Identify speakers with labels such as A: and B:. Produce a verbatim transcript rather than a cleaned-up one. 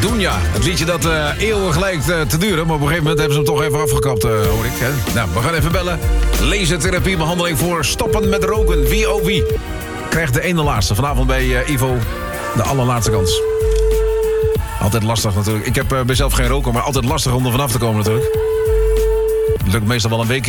A: Dunja. Het liedje dat uh, eeuwig lijkt uh, te duren, maar op een gegeven moment hebben ze hem toch even afgekapt, uh, hoor ik. Hè? Nou, we gaan even bellen. Lasertherapiebehandeling voor stoppen met roken. Wie oh wie krijgt de ene laatste. Vanavond bij uh, Ivo de allerlaatste kans. Altijd lastig natuurlijk. Ik heb uh, mezelf geen roker, maar altijd lastig om er vanaf te komen natuurlijk. Het lukt meestal wel een week.